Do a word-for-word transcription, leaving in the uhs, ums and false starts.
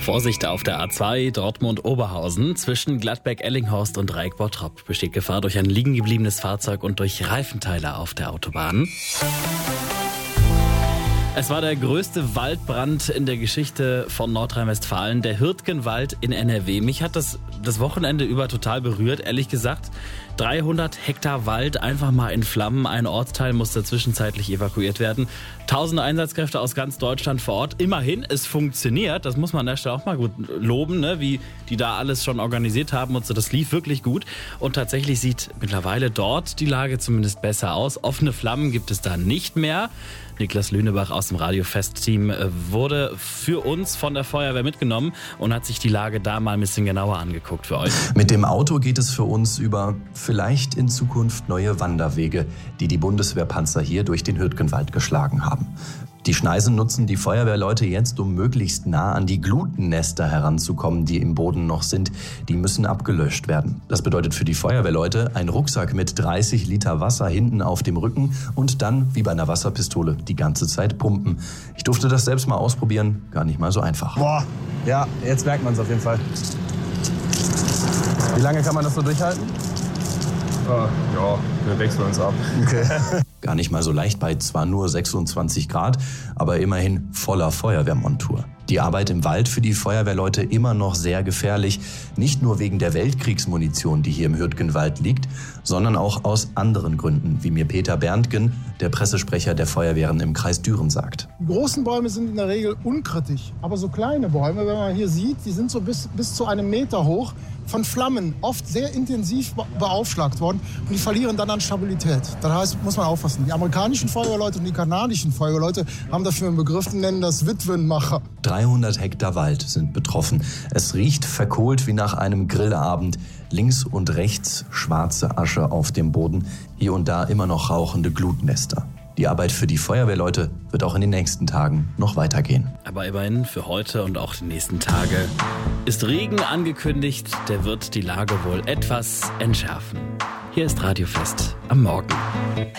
Vorsicht auf der A zwei Dortmund-Oberhausen. Zwischen Gladbeck-Ellinghorst und Dreieck-Bottrop besteht Gefahr durch ein liegen gebliebenes Fahrzeug und durch Reifenteile auf der Autobahn. Es war der größte Waldbrand in der Geschichte von Nordrhein-Westfalen, der Hürtgenwald in N R W. Mich hat das das Wochenende über total berührt, ehrlich gesagt. dreihundert Hektar Wald einfach mal in Flammen. Ein Ortsteil musste zwischenzeitlich evakuiert werden. Tausende Einsatzkräfte aus ganz Deutschland vor Ort. Immerhin, es funktioniert. Das muss man an der Stelle auch mal gut loben, ne? Wie die da alles schon organisiert haben und so. Das lief wirklich gut. Und tatsächlich sieht mittlerweile dort die Lage zumindest besser aus. Offene Flammen gibt es da nicht mehr. Niklas Lünebach aus dem Radio-Fest-Team wurde für uns von der Feuerwehr mitgenommen und hat sich die Lage da mal ein bisschen genauer angeguckt für euch. Mit dem Auto geht es für uns über vielleicht in Zukunft neue Wanderwege, die die Bundeswehrpanzer hier durch den Hürtgenwald geschlagen haben. Die Schneisen nutzen die Feuerwehrleute jetzt, um möglichst nah an die Glutennester heranzukommen, die im Boden noch sind. Die müssen abgelöscht werden. Das bedeutet für die Feuerwehrleute ein Rucksack mit dreißig Liter Wasser hinten auf dem Rücken und dann, wie bei einer Wasserpistole, die ganze Zeit pumpen. Ich durfte das selbst mal ausprobieren, gar nicht mal so einfach. Boah, ja, jetzt merkt man es auf jeden Fall. Wie lange kann man das so durchhalten? Uh, ja, wir wechseln uns ab. Okay. Gar nicht mal so leicht bei zwar nur sechsundzwanzig Grad, aber immerhin voller Feuerwehrmontur. Die Arbeit im Wald für die Feuerwehrleute immer noch sehr gefährlich. Nicht nur wegen der Weltkriegsmunition, die hier im Hürtgenwald liegt, sondern auch aus anderen Gründen, wie mir Peter Berntgen, der Pressesprecher der Feuerwehren im Kreis Düren, sagt. Die großen Bäume sind in der Regel unkritisch, aber so kleine Bäume, wenn man hier sieht, die sind so bis, bis zu einem Meter hoch, von Flammen oft sehr intensiv beaufschlagt worden und die verlieren dann an Stabilität. Das heißt, muss man aufpassen. Die amerikanischen Feuerwehrleute und die kanadischen Feuerwehrleute haben dafür einen Begriff, die nennen das Witwenmacher. dreihundert Hektar Wald sind betroffen. Es riecht verkohlt wie nach einem Grillabend. Links und rechts schwarze Asche auf dem Boden, hier und da immer noch rauchende Glutnester. Die Arbeit für die Feuerwehrleute wird auch in den nächsten Tagen noch weitergehen. Aber immerhin für heute und auch die nächsten Tage ist Regen angekündigt. Der wird die Lage wohl etwas entschärfen. Hier ist Radio Fest am Morgen.